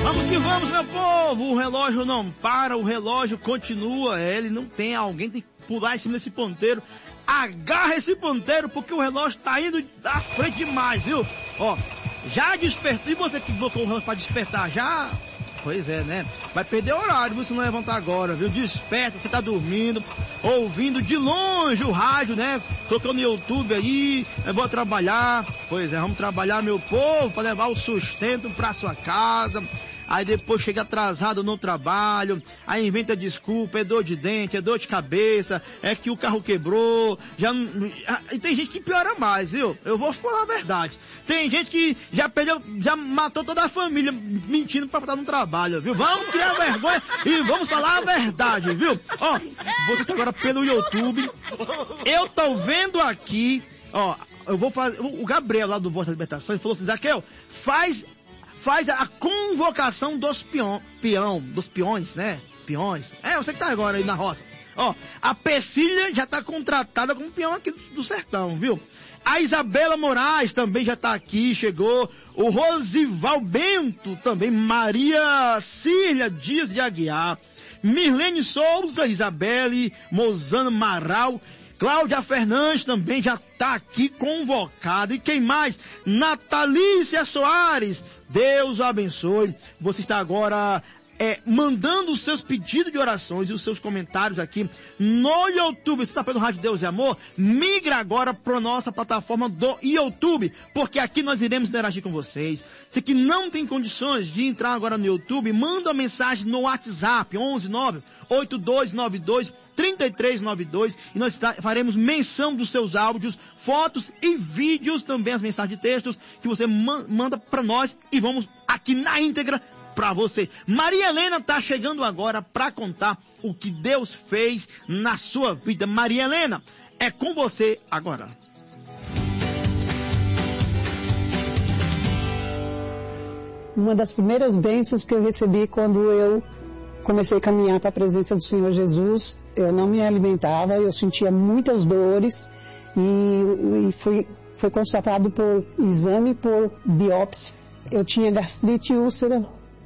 Vamos que vamos, meu povo. O relógio não para, o relógio continua. Ele não tem, alguém tem que pular em cima desse ponteiro. Agarra esse ponteiro, porque o relógio tá indo à frente demais, viu? Ó, já despertou. E você que botou o relógio pra despertar, já... Pois é, né? Vai perder horário, você não levantar agora, viu? Desperta, você tá dormindo, ouvindo de longe o rádio, né? Tocando no YouTube aí, eu vou trabalhar. Pois é, vamos trabalhar, meu povo, para levar o sustento pra sua casa. Aí depois chega atrasado no trabalho, aí inventa desculpa, é dor de dente, é dor de cabeça, é que o carro quebrou, e tem gente que piora mais, viu? Eu vou falar a verdade. Tem gente que já perdeu, já matou toda a família mentindo pra estar no trabalho, viu? Vamos criar vergonha e vamos falar a verdade, viu? Ó, você tá agora pelo YouTube, eu tô vendo aqui, ó, eu vou fazer, o Gabriel lá do Voz da Libertação, ele falou assim, Zaqueu, faz a convocação dos peões, né? Peões. É, você que tá agora aí na roça. Ó, a Pecília já tá contratada como peão aqui do sertão, viu? A Isabela Moraes também já tá aqui, chegou. O Rosival Bento também. Maria Cília Dias de Aguiar. Mirlene Souza, Isabelle, Mozano Maral. Cláudia Fernandes também já está aqui convocada. E quem mais? Natalícia Soares. Deus abençoe. Você está agora mandando os seus pedidos de orações e os seus comentários aqui no YouTube. Você está pelo Rádio Deus e Amor? Migra agora para a nossa plataforma do YouTube, porque aqui nós iremos interagir com vocês. Se que não tem condições de entrar agora no YouTube, manda uma mensagem no WhatsApp 11982923392 e nós faremos menção dos seus áudios, fotos e vídeos, também as mensagens de textos que você manda para nós e vamos aqui na íntegra para você. Maria Helena tá chegando agora para contar o que Deus fez na sua vida. Maria Helena, é com você agora. Uma das primeiras bênçãos que eu recebi quando eu comecei a caminhar para a presença do Senhor Jesus, eu não me alimentava, eu sentia muitas dores e foi constatado por exame, por biópsia. Eu tinha gastrite e úlcera.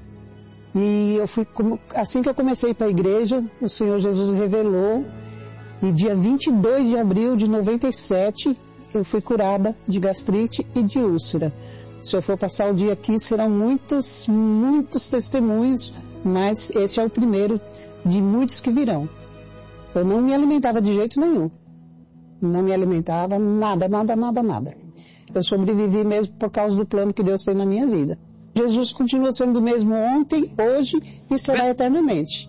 E assim que eu comecei para a igreja, o Senhor Jesus revelou, e dia 22 de abril de 97, eu fui curada de gastrite e de úlcera. Se eu for passar o dia aqui, serão muitos testemunhos, mas esse é o primeiro de muitos que virão. Eu não me alimentava de jeito nenhum. Não me alimentava nada. Eu sobrevivi mesmo por causa do plano que Deus tem na minha vida. Jesus continua sendo o mesmo ontem, hoje e será eternamente.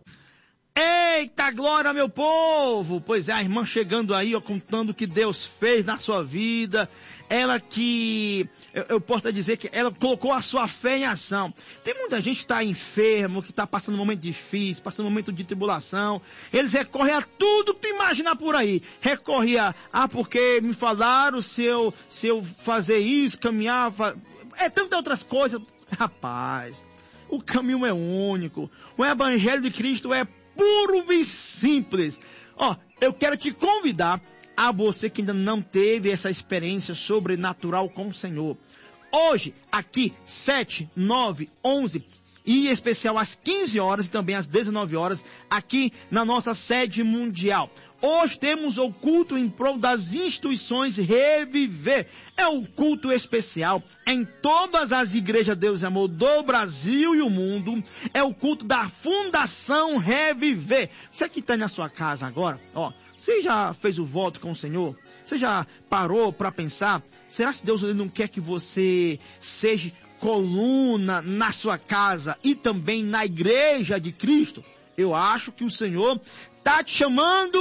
Eita glória, meu povo! Pois é, a irmã chegando aí, ó, contando o que Deus fez na sua vida. Ela que, eu posso dizer que ela colocou a sua fé em ação. Tem muita gente que está enfermo, que está passando um momento difícil, passando um momento de tribulação. Eles recorrem a tudo que tu imaginar por aí. Recorre porque me falaram se eu fazer isso, caminhar... tantas outras coisas. Rapaz, o caminho é único. O evangelho de Cristo é puro e simples. Ó, eu quero te convidar, a você que ainda não teve essa experiência sobrenatural com o Senhor. Hoje, aqui, 7, 9, 11, e em especial às 15 horas e também às 19 horas, aqui na nossa sede mundial. Hoje temos o culto em prol das instituições Reviver. É um culto especial em todas as igrejas Deus e Amor do Brasil e o mundo. É o culto da Fundação Reviver. Você que está na sua casa agora, ó, você já fez o voto com o Senhor? Você já parou para pensar? Será que Deus não quer que você seja coluna na sua casa e também na igreja de Cristo? Eu acho que o Senhor está te chamando